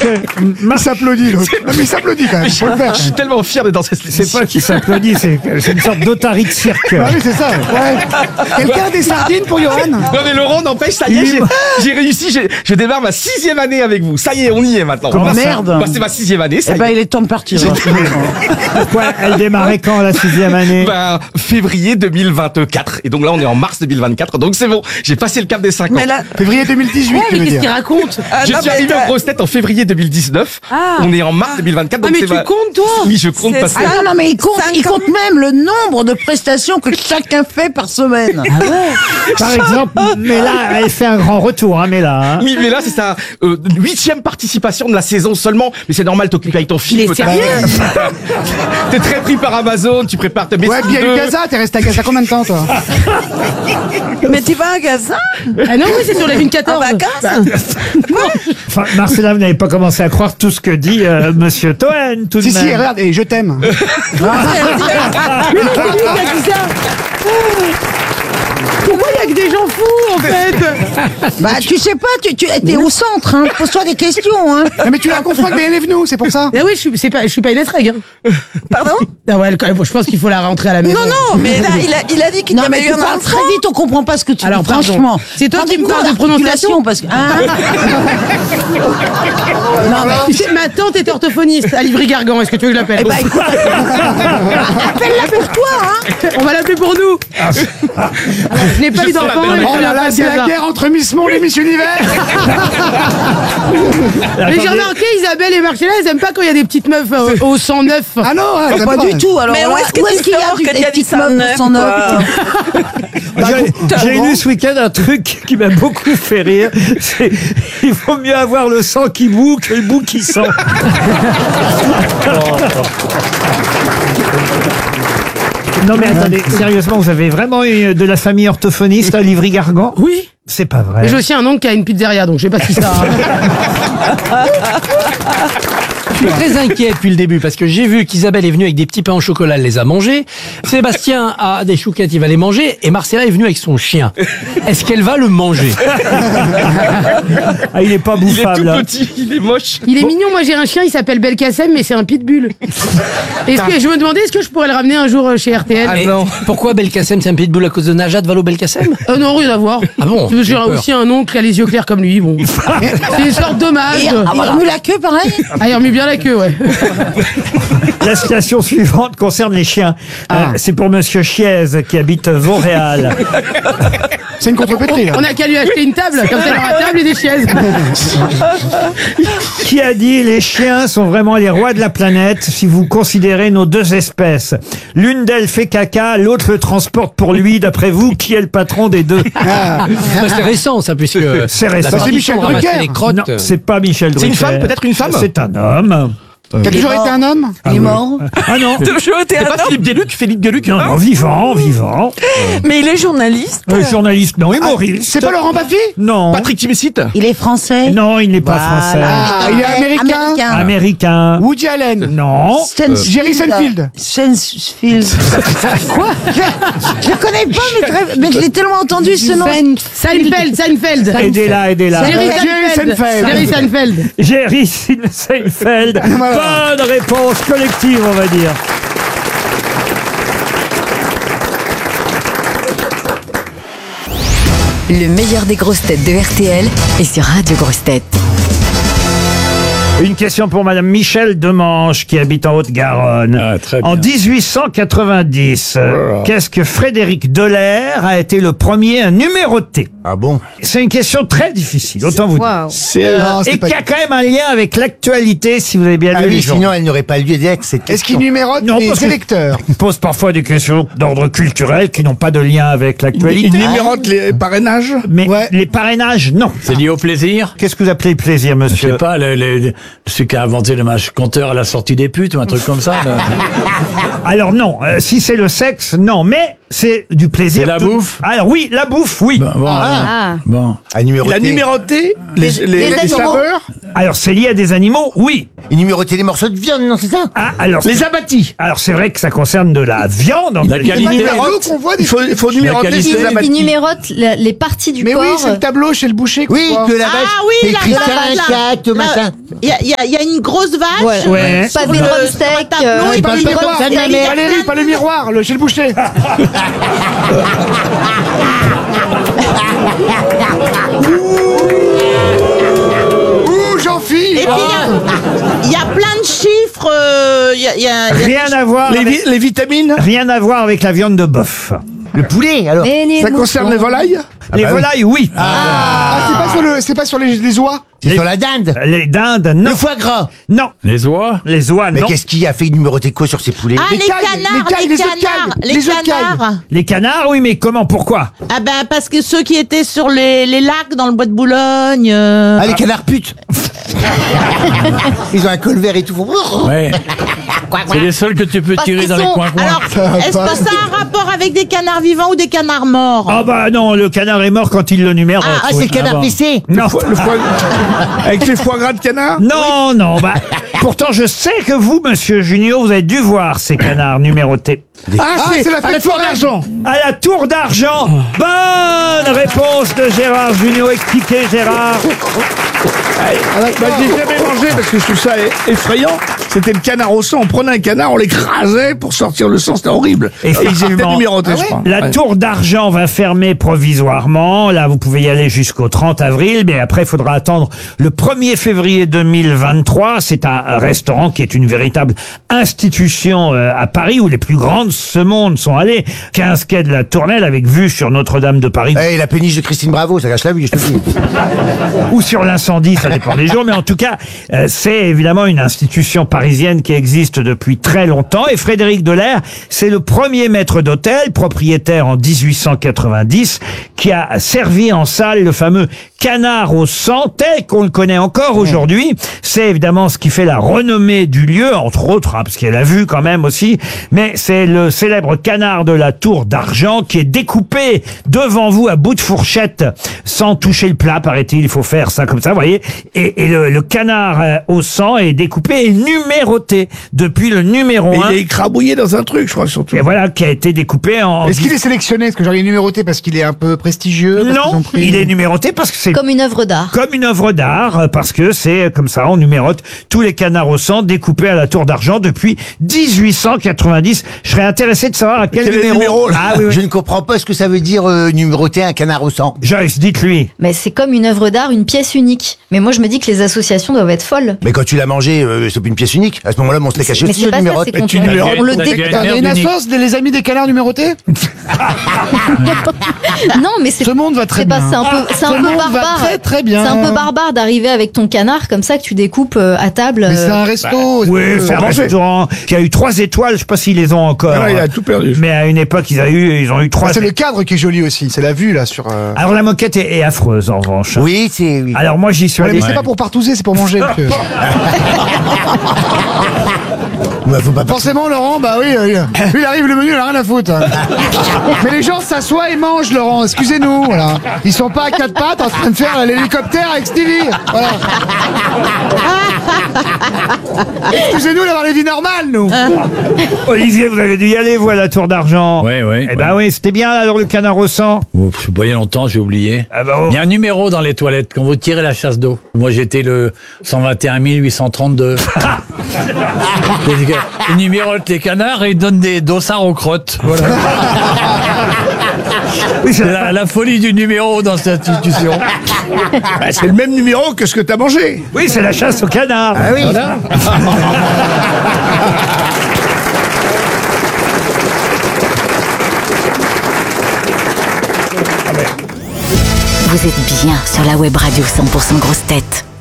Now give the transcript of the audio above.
que Il s'applaudit, l'autre. Non, mais il s'applaudit quand même. Faut le faire. Je suis tellement fier d'être dans cette c'est pas qu'il s'applaudit, c'est une sorte d'otarie de cirque. Ah oui, c'est ça. Ouais. Quelqu'un a des sardines pour Johan? Non mais Laurent, n'empêche, ça y est, j'ai réussi, je démarre ma 6e année avec vous. Ça y est, on y est maintenant. Comment ça ? Merde. Bah, c'est ma 6e année, ça Eh y ben, est. il est temps de partir. Pourquoi elle démarrait quand la 6e année? Ben, février 2024. Et donc là, on est en mars 2024. Donc c'est bon, j'ai passé le cap des 5 ans. Mais là, Février 2018, Ouais, tu mais veux qu'est-ce qu'il dire. raconte? Je suis arrivé aux grosses têtes en février 2019. Ah. On est en mars 2024. Donc Ah, mais c'est tu ma- comptes, toi? Oui, je compte parce que... ah non, mais il compte même le nombre de prestations que chacun fait par semaine. Par exemple, mais là, elle fait un grand retour, hein, mais là. Hein. Oui, mais là, c'est sa 8e participation de la saison seulement. Mais c'est normal, t'occupes avec ton film. Il est sérieux? T'es très pris par Amazon, tu prépares tes Ouais, puis il y a eu Gaza, t'es resté à Gaza combien de temps, toi? Mais tu vas à Gaza? Ah non, oui, c'est sur les lignes 14. En vacances? Enfin, Marcella, vous n'avez pas commencé à croire tout ce que dit Monsieur Toen, tout de Si, même. si, regarde, et je t'aime. Oui, c'est lui qui a dit ça. Pourquoi il y a que des gens fous, en fait? Bah, tu sais pas, tu t'es au centre, hein. Pose-toi des questions, hein. Non, mais tu l'as confondu avec BNF nous, c'est pour ça. Ah oui, je suis pas une étreg, hein. Pardon? Ah ouais, je pense qu'il faut la rentrer à la maison. Non, mais là, il a dit qu'il y Non, mais avait tu eu un parles enfant. très vite, on comprend pas ce que tu Alors, dis, pardon. franchement. C'est toi Prends qui des me cours parles de d'articulation, prononciation parce que, non, mais Tu sais, ma tante est orthophoniste à Livry-Gargan. Est-ce que tu veux que je l'appelle? eh ben, écoute, appelle-la pour toi, hein. On va l'appeler pour nous. Je n'ai pas eu d'enfant. l'appelle. mais Oh je là là, l'appelle c'est la Gaza. guerre entre Miss Monde et Miss Univers. Mais j'ai remarqué, Isabelle et Marcella, elles aiment pas quand il y a des petites meufs au 109. Ah non, hein, t'aimes Pas du tout, alors. Mais là, où est-ce que où tu est-ce qu'il y a sors du que des t'as dit petites meufs ça au 109? J'ai lu ce week-end un truc qui m'a beaucoup fait rire. C'est il vaut mieux avoir le sang qui bout que le bout qui sent. Non mais attendez, sérieusement, vous avez vraiment eu de la famille orthophoniste à Livry-Gargan? Oui. C'est pas vrai. Mais j'ai aussi un oncle qui a une pizzeria, donc je sais pas si ça. Je suis très inquiet depuis le début parce que j'ai vu qu'Isabelle est venue avec des petits pains au chocolat, elle les a mangés. Sébastien a des chouquettes, il va les manger. Et Marcella est venue avec son chien. Est-ce qu'elle va le manger? Ah, il est pas Il est tout bouffable. hein. petit, il est moche. Il est mignon, moi j'ai un chien, il s'appelle Belkacem, mais c'est un pitbull. Je me demandais, est-ce que je pourrais le ramener un jour chez RTL? Ah Et non. pourquoi Belkacem, c'est un pitbull à cause de Najat Vallaud-Belkacem? Non, rien à voir. Ah bon? J'ai J'ai peur. aussi un oncle qui a les yeux clairs comme lui, bon. C'est une sorte d'hommage. Et il remue la queue, pareil? Ah, il remue bien la queue, ouais. La citation suivante concerne les chiens. C'est pour Monsieur Chiez qui habite Vauréal. C'est une contrepétrie, là. On a qu'à lui acheter une table, comme ça il aura table et des chaises. Qui a dit les chiens sont vraiment les rois de la planète si vous considérez nos deux espèces. L'une d'elles fait caca, l'autre le transporte pour lui. D'après vous, qui est le patron des deux? Bah, c'est récent, ça, puisque C'est la récent. C'est tradition Michel de ramasser Drucker. les crottes. Non, c'est pas Michel Drucker. une femme, peut-être une femme C'est un homme. Qui a toujours mort. été un homme. Il est mort. Ah non. Toujours été C'est un pas homme, Philippe Gueluc Non, non, vivant. mais il est journaliste. Journaliste, non, humoriste. C'est pas Laurent Baffy? Non. Patrick Timsit. Il est français. Non, il n'est pas français. Ah, il est américain. Américain. Woody Allen. Non. Jerry Seinfeld. Seinfeld. Quoi? Je connais pas, mais je l'ai tellement entendu ce nom. Seinfeld. Aidez-la. Jerry Seinfeld. Seinfeld. Jerry Seinfeld. Jerry Seinfeld. Voilà. Bonne réponse collective, on va dire. Le meilleur des grosses têtes de RTL est sur Radio Grosses Têtes. Une question pour Madame Michel Demange qui habite en Haute-Garonne. Ah, très bien. En 1890, qu'est-ce que Frédéric Delair a été le premier à numéroter? Ah bon? C'est une question très difficile, autant vous dire. C'est Non, Et c'est pas... qui a quand même un lien avec l'actualité, si vous avez bien lu les journaux. elle n'aurait pas lieu d'être cette Est-ce qu'il numérote Non, parce les que- électeurs? On pose parfois des questions d'ordre culturel qui n'ont pas de lien avec l'actualité. Il numérote les parrainages? Mais Ouais. les parrainages, non. C'est lié au plaisir? Qu'est-ce que vous appelez plaisir, Je monsieur? sais pas, celui qui a inventé le match compteur à la sortie des putes ou un truc comme ça. Alors non, si c'est le sexe, non. Mais c'est du plaisir. C'est la bouffe. Alors oui, la bouffe, oui. Bon. Il a numéroté les saveurs. Alors c'est lié à des animaux, oui. Il numérotait les morceaux de viande, non, c'est ça? Ah, alors Les abattis. alors c'est vrai que ça concerne de la viande. En La fait. qualité. qu'on voit des... Il faut numéroter qualité. les Il abattis. numérote les parties du Mais corps. oui, c'est le tableau chez le boucher. qu'on Oui, voit. que la vache. Ah oui, c'est la écrit vache, 5, 4, machin. Il y a une grosse vache. Voilà. Ouais. Pas des sur un drumsticks. tableau, Non, et pas le puis miroir. il y a- Valérie, pas le miroir, chez le boucher. Ouh, Jean-Philippe. Et puis il y a plein de chiffres. Il y a Rien à voir. Avec, Les vitamines. rien à voir avec la viande de bœuf. Le poulet, alors. Ça concerne les volailles. Les volailles, oui. C'est pas sur les oies. C'est sur la dinde. Les dindes, non. Le foie gras. Non. Les oies. Les oies, Mais non. qu'est-ce qui a fait numéroter quoi sur ces poulets? Ah, les cailles, canards, les cailles, les les œufs de canards, cailles, les les œufs de cailles. canards. Les canards, oui, mais comment, pourquoi? Ah ben parce que ceux qui étaient sur les lacs dans le bois de Boulogne. Ah, les canards putes. Ils ont un col vert et tout. Ouais. C'est les seuls que tu peux Parce tirer qu'ils dans les sont- coins-coins. Alors, est-ce que ça a un rapport avec des canards vivants ou des canards morts? Ah bah non, le canard est mort quand il le numérote. Ah, c'est oui. le canard bon. PC. Non. Avec les foie gras de canard. Non, non, bah, pourtant je sais que vous, monsieur Junio, vous avez dû voir ces canards numérotés. Ah, c'est la fête foraine. À la tour d'argent. Bonne réponse de Gérard Junio. Expliquez, Gérard. Bah, je l'ai jamais mangé parce que je trouve ça effrayant. C'était le canard au sang. On prenait un canard, on l'écrasait pour sortir le sang. C'était horrible. Effectivement. Ils étaient numérotés, je crois. La Ouais. tour d'argent va fermer provisoirement. Là, vous pouvez y aller jusqu'au 30 avril, mais après, il faudra attendre le 1er février 2023. C'est un restaurant qui est une véritable institution à Paris, où les plus grandes ce monde sont allées. 15 quai de la Tournelle, avec vue sur Notre-Dame de Paris. Eh, la péniche de Christine Bravo, ça gâche la vue, je te dis. Ou sur l'incendie, ça dépend des jours, mais en tout cas, c'est évidemment une institution parisienne qui existe depuis très longtemps, et Frédéric Delair, c'est le premier maître d'hôtel, propriétaire en 1890, qui a servi en salle le fameux canard au sang, tel qu'on le connaît encore aujourd'hui. C'est évidemment ce qui fait la renommée du lieu, entre autres, parce qu'il y a la vue quand même aussi, mais c'est le célèbre canard de la Tour d'Argent qui est découpé devant vous à bout de fourchette, sans toucher le plat, paraît-il, il faut faire ça comme ça, vous voyez, et le canard au sang est découpé et numéroté depuis le numéro Et 1. il est écrabouillé dans un truc, je crois, surtout. Et voilà, qui a été découpé en... Est-ce qu'il est sélectionné? Est-ce que genre il est numéroté parce qu'il est un peu prestigieux? parce qu'ils Non, ont pris- il est numéroté parce que c'est Comme une œuvre d'art. comme une œuvre d'art, parce que c'est comme ça, on numérote tous les canards au sang découpés à la Tour d'Argent depuis 1890. Je serais intéressé de savoir à quel, Quel est le numéro... numéro, là Ah oui, oui. Je ne comprends pas ce que ça veut dire numéroter un canard au sang. Joyce, dites-lui. Mais c'est comme une œuvre d'art, une pièce unique. Mais moi, je me dis que les associations doivent être folles. Mais quand tu l'as mangé, c'est plus une pièce unique. À ce moment-là, on se l'est caché Mais aussi, c'est le pas ça, numérote. c'est qu'on tu numérotes, on le t'as dé- gagné. Il y a une Unique. assoce des amis des canards numérotés? Non, mais c'est Ce monde va très c'est pas, bien. c'est un peu, c'est un Ce peu monde va barbare. très, très bien. C'est un peu barbare d'arriver avec ton canard comme ça que tu découpes à table. Mais c'est un resto. Oui, c'est un manger. restaurant qui a eu 3 étoiles. Je sais pas s'ils les ont encore. Ah, il a tout perdu. Mais à une époque, ils ont eu 3. C'est le cadre qui est joli aussi. C'est la vue là sur. Alors la moquette est affreuse en revanche. Oui, c'est... Oui. Alors moi j'y suis Ouais, allé. mais c'est pas pour partouzer, c'est pour manger. monsieur. Bah, faut pas... Forcément, Laurent, bah oui, lui, il arrive le menu, il a rien à foutre. hein. Mais les gens s'assoient et mangent, Laurent. Excusez-nous, voilà. Ils sont pas à quatre pattes en train de faire l'hélicoptère avec Stevie. Voilà. Excusez-nous d'avoir les vies normales, nous. Olivier, vous avez dû y aller, vous, à la Tour d'Argent. Oui, oui. Eh ben oui, c'était bien alors le canard au sang. Je voyais longtemps, j'ai oublié. Ah bah, oh. Il y a un numéro dans les toilettes quand vous tirez la chasse d'eau. Moi, j'étais le 121 832. Ils numérotent les canards et ils donnent des dossards aux crottes. Voilà. Oui, C'est la folie du numéro dans cette institution. Bah, c'est le même numéro que ce que t'as mangé. oui, c'est la chasse au canard. Ah oui. Voilà. Vous êtes bien sur la web radio 100% grosses têtes.